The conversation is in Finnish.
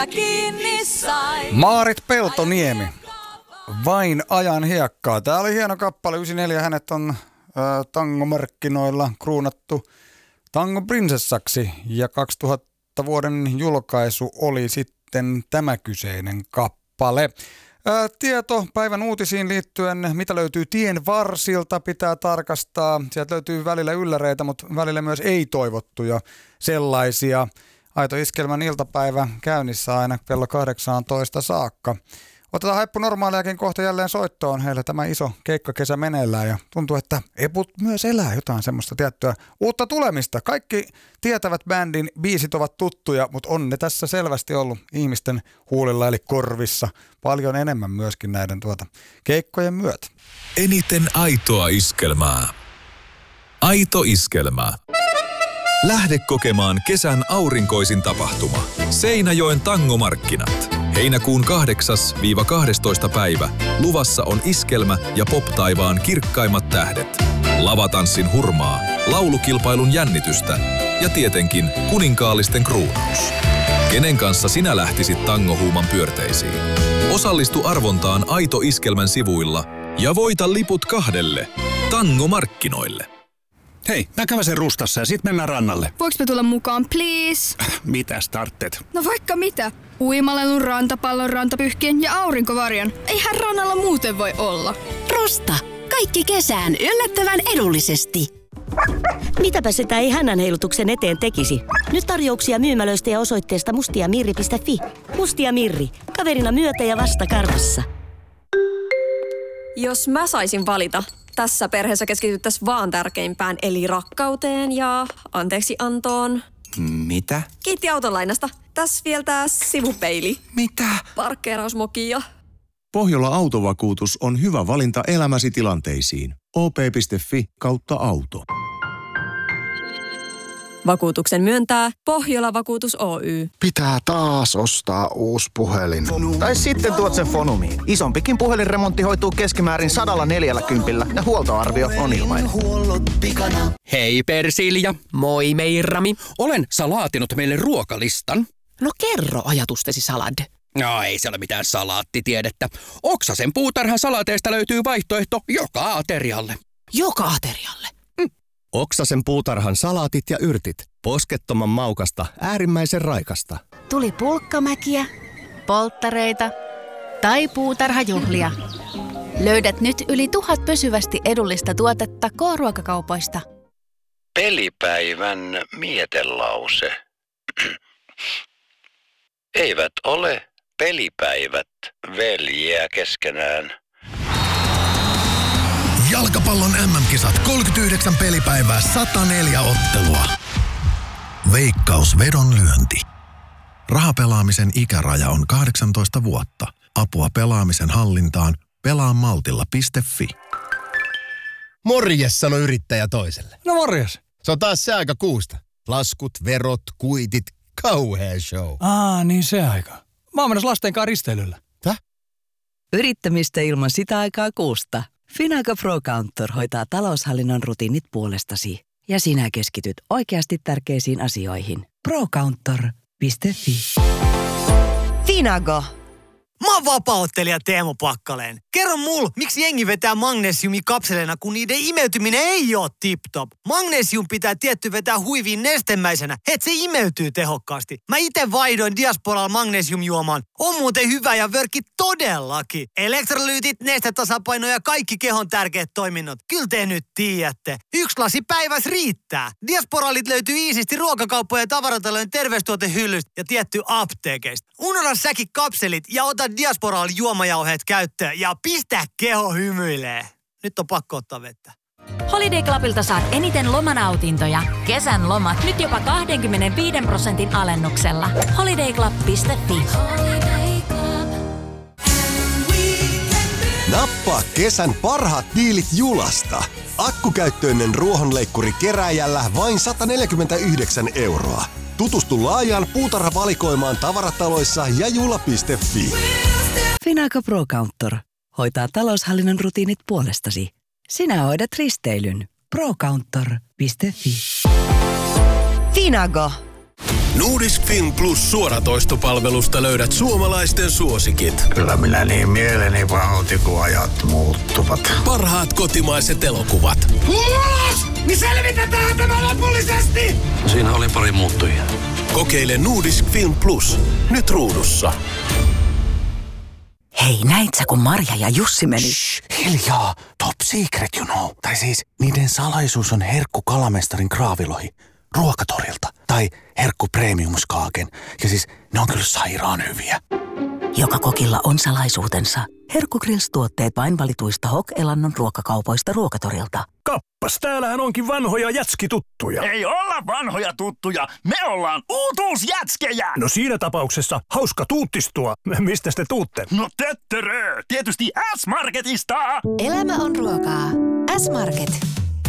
Maarit Peltoniemi. Vain ajan hiekkaa. Tää oli hieno kappale. 94 hänet on tangomarkkinoilla kruunattu tangoprinsessaksi. Ja 2000 vuoden julkaisu oli sitten tämä kyseinen kappale. Tieto päivän uutisiin liittyen, mitä löytyy tien varsilta, pitää tarkastaa. Sieltä löytyy välillä ylläreitä, mutta välillä myös ei-toivottuja sellaisia. Aito Iskelmän iltapäivä käynnissä aina kello 18 saakka. Otetaan Haippu Normaaliakin kohta jälleen soittoon. Heillä tämä iso keikkakesä meneillään ja tuntuu, että Eput myös elää jotain semmoista tiettyä uutta tulemista. Kaikki tietävät bändin biisit ovat tuttuja, mutta on ne tässä selvästi ollut ihmisten huulilla eli korvissa paljon enemmän myöskin näiden keikkojen myötä. Eniten aitoa iskelmää. Aito iskelmää. Lähde kokemaan kesän aurinkoisin tapahtuma. Seinäjoen tangomarkkinat. Heinäkuun 8-12 päivä. Luvassa on iskelmä ja pop-taivaan kirkkaimmat tähdet. Lavatanssin hurmaa, laulukilpailun jännitystä ja tietenkin kuninkaallisten kruunaus. Kenen kanssa sinä lähtisit tangohuuman pyörteisiin? Osallistu arvontaan Aito Iskelmän sivuilla ja voita liput 2 tangomarkkinoille. Hei, mä käväsen Rustassa ja sit mennään rannalle. Voinko mä tulla mukaan, please? Mitä startteet? No vaikka mitä. Uimalelun, rantapallon, rantapyhkien ja aurinkovarjon. Eihän rannalla muuten voi olla. Rusta. Kaikki kesään yllättävän edullisesti. Mitäpä sitä ei hännän heilutuksen eteen tekisi? Nyt tarjouksia myymälöistä ja osoitteesta mustiamirri.fi. Mustia Mirri. Kaverina myötä ja vasta karvassa. Jos mä saisin valita, tässä perheessä keskityttäisiin vaan tärkeimpään, eli rakkauteen ja anteeksiantoon. Mitä? Kiitti autolainasta. Tässä vielä tää sivupeili. Mitä? Parkkeerausmokia. Pohjola Autovakuutus on hyvä valinta elämäsi tilanteisiin. op.fi/auto. Vakuutuksen myöntää Pohjola Vakuutus Oy. Pitää taas ostaa uusi puhelin. Tai sitten tuot sen Fonumiin. Isompikin puhelinremontti hoituu keskimäärin 140 ja huoltoarvio on ilmainen. Hei Persilja. Moi Meirami. Olen salaatinut meille ruokalistan. No kerro ajatustesi salad. No ei se ole mitään salaattitiedettä. Oksasen puutarhan salaateista löytyy vaihtoehto joka aterialle. Joka aterialle? Oksasen puutarhan salaatit ja yrtit. Poskettoman maukasta, äärimmäisen raikasta. Tuli pulkkamäkiä, polttareita tai puutarhajuhlia. Löydät nyt yli 1000 pysyvästi edullista tuotetta K-ruokakaupoista. Pelipäivän mietelause. Eivät ole pelipäivät veljiä keskenään. Jalkapallon MM-kisat 39 pelipäivää 104 ottelua. Veikkaus vedonlyönti. Rahapelaamisen ikäraja on 18 vuotta. Apua pelaamisen hallintaan pelaamaltilla.fi. Morjes, sano yrittäjä toiselle. No morjes. Se on taas se aika kuusta. Laskut, verot, kuitit, kauhea show. Niin se aika. Mä oon menossa lasten kanssa risteilyllä. Täh? Yrittämistä ilman sitä aikaa kuusta. Finago ProCounter hoitaa taloushallinnon rutiinit puolestasi. Ja sinä keskityt oikeasti tärkeisiin asioihin. ProCounter.fi. Finago. Mä oon vapaa-ottelija Teemu Pakkaleen. Kerro mulle, miksi jengi vetää magnesiumikapseleina, kun niiden imeytyminen ei oo tip-top. Magnesium pitää tietty vetää huiviin nestemäisenä, et se imeytyy tehokkaasti. Mä ite vaihdoin Diasporalla magnesiumjuomaan. On muuten hyvä ja vörkki todellakin. Elektrolyytit, nestetasapaino ja kaikki kehon tärkeät toiminnot. Kyllä te nyt tiedätte. 1 lasi päivässä riittää. Diasporalit löytyy iisisti ruokakauppojen ja tavaratalojen terveystuotehyllystä ja tietty apteekeista. Unohda säkin kapselit ja ota Diasporal juomajauheet käyttöön ja pistä keho hymyilee. Nyt on pakko ottaa vettä. Holiday Clubilta saat eniten lomanautintoja. Kesän lomat nyt jopa 25% alennuksella. holidayclub.fi. Nappaa kesän parhaat diilit Julasta. Akkukäyttöinen ruohonleikkuri kerääjällä vain 149 €. Tutustu laajaan puutarhavalikoimaan tavarataloissa ja jula.fi. Finago ProCounter hoitaa taloushallinnon rutiinit puolestasi. Sinä hoidat risteilyn. ProCounter.fi. Finago. Nordisk Film Plus suoratoistopalvelusta löydät suomalaisten suosikit. Kyllä minä niin mieleni pahoitin, kun ajat muuttuvat. Parhaat kotimaiset elokuvat. Ulos! Niin selvitetään tämä lopullisesti! Siinä oli pari muuttujia. Kokeile Nordisk Film Plus. Nyt ruudussa. Hei, näit sä, kun Marja ja Jussi meni? Shh, hiljaa. Top secret, you know. Tai siis, niiden salaisuus on herkku kalamestarin kraavilohi Ruokatorilta. Tai herkku premiumskaaken. Ja siis, ne on kyllä sairaan hyviä. Joka kokilla on salaisuutensa. Herkku Grills-tuotteet vain valituista Hok-elannon ruokakaupoista Ruokatorilta. Kappas, täällähän onkin vanhoja jätskituttuja. Ei olla vanhoja tuttuja, me ollaan uutuusjätskejä. No siinä tapauksessa hauska tuuttistua. Mistä te tuutte? No töttörö, tietysti S-Marketista. Elämä on ruokaa. S-Market.